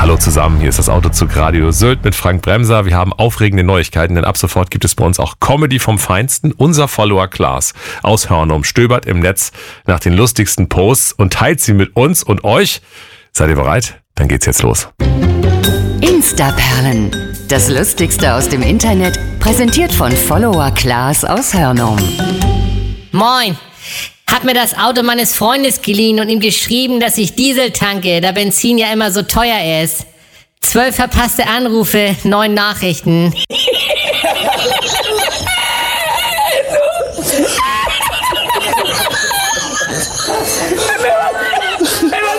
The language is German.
Hallo zusammen, hier ist das Autozug Radio Sylt mit Frank Bremser. Wir haben aufregende Neuigkeiten, denn ab sofort gibt es bei uns auch Comedy vom Feinsten. Unser Follower Klaas aus Hörnum stöbert im Netz nach den lustigsten Posts und teilt sie mit uns und euch. Seid ihr bereit? Dann geht's jetzt los. Instaperlen. Das Lustigste aus dem Internet, präsentiert von Follower Klaas aus Hörnum. Moin! Hab mir das Auto meines Freundes geliehen und ihm geschrieben, dass ich Diesel tanke, da Benzin ja immer so teuer ist. 12 verpasste Anrufe, 9 Nachrichten.